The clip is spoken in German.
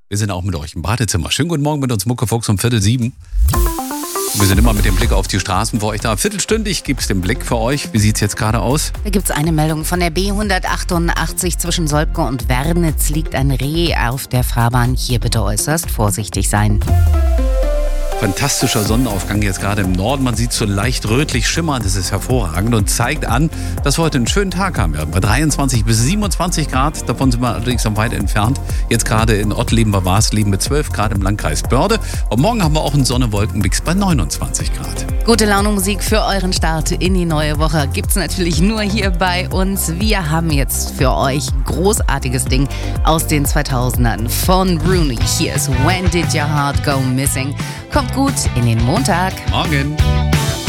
Wir sind auch mit euch im Badezimmer. Schönen guten Morgen mit uns, Muckefuchs um 6:45. Wir sind immer mit dem Blick auf die Straßen für euch da. Viertelstündig gibt es den Blick für euch. Wie sieht es jetzt gerade aus? Da gibt es eine Meldung von der B188 zwischen Solbke und Wernitz liegt ein Reh auf der Fahrbahn. Hier bitte äußerst vorsichtig sein. Fantastischer Sonnenaufgang jetzt gerade im Norden. Man sieht so leicht rötlich schimmern. Das ist hervorragend und zeigt an, dass wir heute einen schönen Tag haben werden. Bei 23 bis 27 Grad. Davon sind wir allerdings noch weit entfernt. Jetzt gerade in Ottleben bei Warsleben mit 12 Grad im Landkreis Börde. Und morgen haben wir auch einen Sonne-Wolken-Mix bei 29 Grad. Gute Laune-Musik für euren Start in die neue Woche gibt's natürlich nur hier bei uns. Wir haben jetzt für euch ein großartiges Ding aus den 2000ern von Rooney. Hier ist When Did Your Heart Go Missing? Kommt gut in den Montag. Morgen.